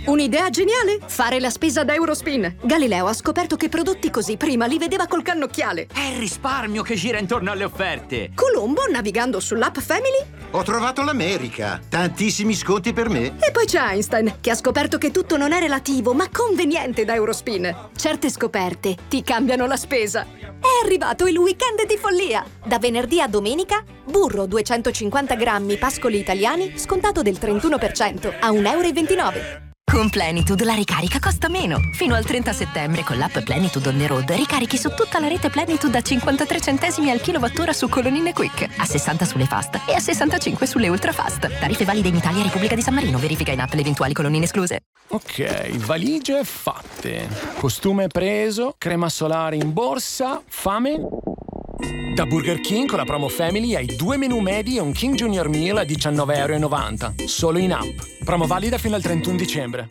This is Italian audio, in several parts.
Un'idea geniale? Fare la spesa da Eurospin. Galileo ha scoperto che prodotti così prima li vedeva col cannocchiale. È il risparmio che gira intorno alle offerte. Colombo, navigando sull'app Family. Ho trovato l'America. Tantissimi sconti per me. E poi c'è Einstein, che ha scoperto che tutto non è relativo, ma conveniente da Eurospin. Certe scoperte ti cambiano la spesa. È arrivato il weekend di follia. Da venerdì a domenica, burro 250 grammi pascoli italiani, scontato del 31% a €1,29. Con Plenitude la ricarica costa meno. Fino al 30 settembre con l'app Plenitude on the road ricarichi su tutta la rete Plenitude a 53 centesimi al kilowattora su colonnine Quick, a 60 sulle fast e a 65 sulle ultra fast. Tariffe valide in Italia e Repubblica di San Marino. Verifica in app le eventuali colonnine escluse. Ok, valigie fatte. Costume preso, crema solare in borsa, fame? Da Burger King con la promo Family hai 2 menù medi e un King Junior Meal a €19,90. Solo in app. Promo valida fino al 31 dicembre.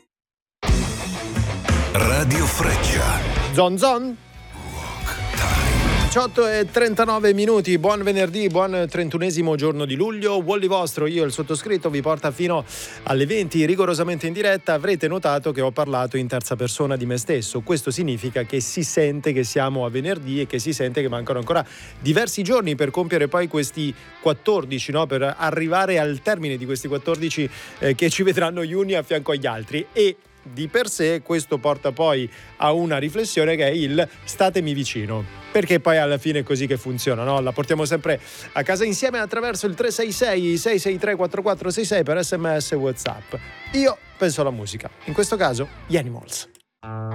Radio Freccia. Zon zon. 18:39, buon venerdì, buon 31esimo giorno di luglio. Wally vostro, io e il sottoscritto vi porta fino alle 20 rigorosamente in diretta. Avrete notato che ho parlato in terza persona di me stesso. Questo significa che si sente che siamo a venerdì e che si sente che mancano ancora diversi giorni per compiere poi questi 14, no? Per arrivare al termine di questi 14 che ci vedranno gli uni a fianco agli altri. E di per sé questo porta poi a una riflessione che è il statemi vicino, perché poi alla fine è così che funziona, no? La portiamo sempre a casa insieme attraverso il 366 663 4466 per SMS e WhatsApp. Io penso alla musica, in questo caso gli Animals.